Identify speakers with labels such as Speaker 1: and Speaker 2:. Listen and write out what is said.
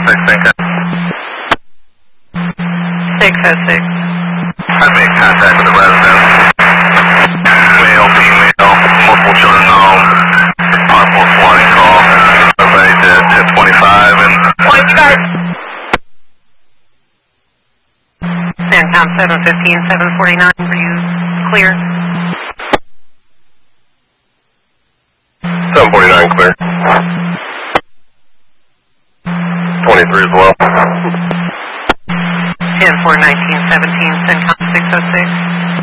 Speaker 1: 606.
Speaker 2: I made contact with the resident. Male, female, multiple children home. Possible swatting call. Everybody did 1025 and...
Speaker 1: Point, you guys. CENTCOM 715, 749, are you clear?
Speaker 2: 749 clear. 23 as well.
Speaker 1: 10-4-19-17, CENTCOM 606.